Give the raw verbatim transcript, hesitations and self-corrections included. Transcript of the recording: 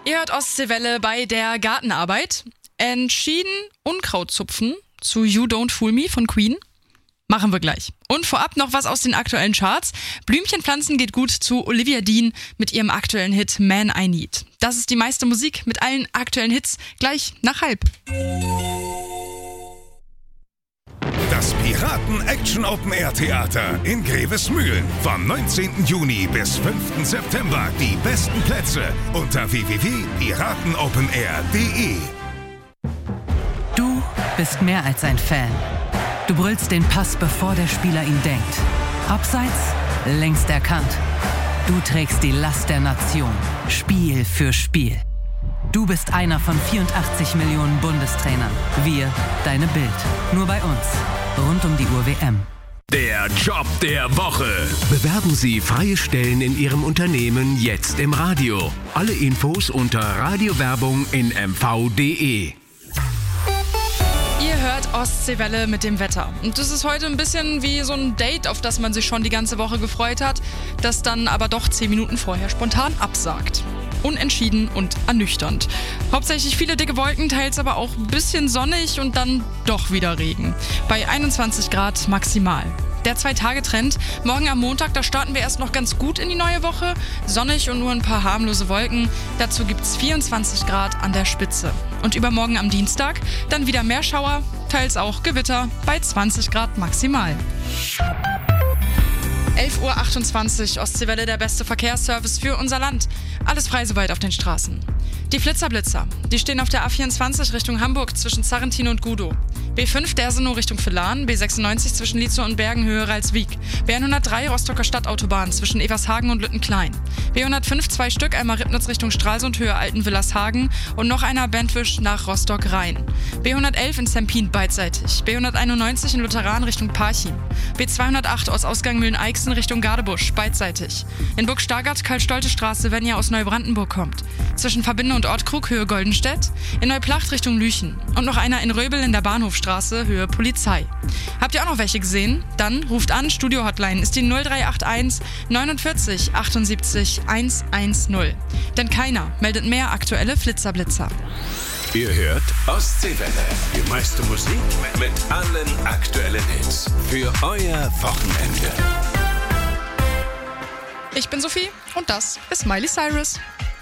Ihr hört Ostseewelle bei der Gartenarbeit. Entschieden Unkraut zupfen zu You Don't Fool Me von Queen. Machen wir gleich. Und vorab noch was aus den aktuellen Charts. Blümchenpflanzen geht gut zu Olivia Dean mit ihrem aktuellen Hit Man I Need. Das ist die meiste Musik mit allen aktuellen Hits gleich nach halb. Das Piraten-Action-Open-Air-Theater in Grevesmühlen. Vom neunzehnten Juni bis fünften September. Die besten Plätze unter w w w punkt piratenopenair punkt de. Du bist mehr als ein Fan. Du brüllst den Pass, bevor der Spieler ihn denkt. Abseits, längst erkannt. Du trägst die Last der Nation, Spiel für Spiel. Du bist einer von vierundachtzig Millionen Bundestrainern. Wir, deine Bild. Nur bei uns. Rund um die Uhr W M. Der Job der Woche. Bewerben Sie freie Stellen in Ihrem Unternehmen jetzt im Radio. Alle Infos unter Radiowerbung in m v punkt de. Ihr hört Ostseewelle mit dem Wetter. Und das ist heute ein bisschen wie so ein Date, auf das man sich schon die ganze Woche gefreut hat, das dann aber doch zehn Minuten vorher spontan absagt. Unentschieden und ernüchternd. Hauptsächlich viele dicke Wolken, teils aber auch ein bisschen sonnig und dann doch wieder Regen. Bei einundzwanzig Grad maximal. Der Zwei-Tage-Trend. Morgen am Montag, da starten wir erst noch ganz gut in die neue Woche. Sonnig und nur ein paar harmlose Wolken. Dazu gibt's vierundzwanzig Grad an der Spitze. Und übermorgen am Dienstag dann wieder mehr Schauer, teils auch Gewitter bei zwanzig Grad maximal. elf Uhr achtundzwanzig, Ostseewelle, der beste Verkehrsservice für unser Land. Alles frei soweit auf den Straßen. Die Flitzer-Blitzer, die stehen auf der A vierundzwanzig Richtung Hamburg zwischen Sarrentin und Gudow. B fünf Dersenow Richtung Villahn, B sechsundneunzig zwischen Lietzow und Bergen höher Ralswiek. B hundertdrei Rostocker Stadtautobahn zwischen Evershagen und Lüttenklein. B hundertfünf zwei Stück, einmal Ribnitz Richtung Stralsund Höhe Altenwillershagen und noch einer Bentwisch nach Rostock-Rhein. B hundertelf in Zempin beidseitig. B hunderteinundneunzig in Lutheran Richtung Parchim. B zweihundertacht aus Ausgang Mühlen-Eichsen Richtung Gardebusch beidseitig. In Burg-Stargard Karl-Stolte-Straße, wenn ihr aus Neubrandenburg kommt. Zwischen Verbinde und Ortkrug Höhe Goldenstedt. In Neuplacht Richtung Lüchen. Und noch einer in Röbel in der Bahnhofstraße Höhe Polizei. Habt ihr auch noch welche gesehen? Dann ruft an, Studio-Hotline ist die null drei acht eins neunundvierzig achtundsiebzig hundertzehn. Denn keiner meldet mehr aktuelle Flitzerblitzer. Ihr hört Ostseewelle. Die meiste Musik mit allen aktuellen Hits. Für euer Wochenende. Ich bin Sophie und das ist Miley Cyrus.